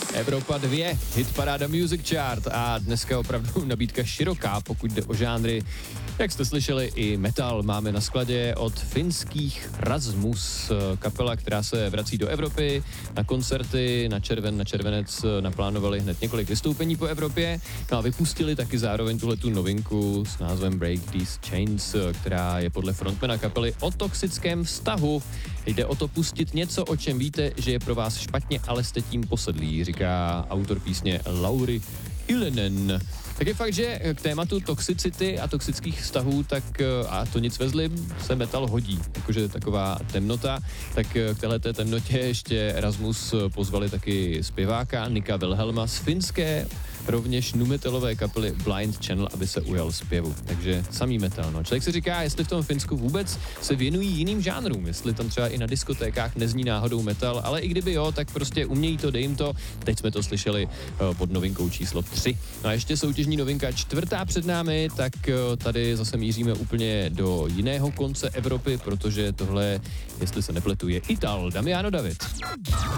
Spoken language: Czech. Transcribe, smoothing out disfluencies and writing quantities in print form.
Evropa 2, hitparáda Music Chart a dneska opravdu nabídka široká, pokud jde o žánry. Jak jste slyšeli, i metal máme na skladě od finských Rasmus, kapela, která se vrací do Evropy na koncerty, na červenec naplánovali hned několik vystoupení po Evropě, no a vypustili taky zároveň tuhletu novinku s názvem Break These Chains, která je podle frontmana kapely o toxickém vztahu. Jde o to pustit něco, o čem víte, že je pro vás špatně, ale jste tím posedlí, říká autor písně Lauri Ylönen. Tak je fakt, že k tématu toxicity a toxických vztahů, tak a to nic vezli, se metal hodí. Jakože taková temnota, tak k téhleté temnotě ještě Rasmus pozvali taky zpěváka Nika Wilhelma z finské, rovněž nu-metalové kapely Blind Channel, aby se ujal zpěvu. Takže samý metal, no. Člověk si říká, jestli v tom Finsku vůbec se věnují jiným žánrům, jestli tam třeba i na diskotékách nezní náhodou metal, ale i kdyby jo, tak prostě umějí to, dej jim to. Teď jsme to slyšeli pod novinkou číslo 3. No a ještě soutěžní novinka 4. před námi, tak tady zase míříme úplně do jiného konce Evropy, protože tohle, jestli se nepletu, je Ital. Damiano David.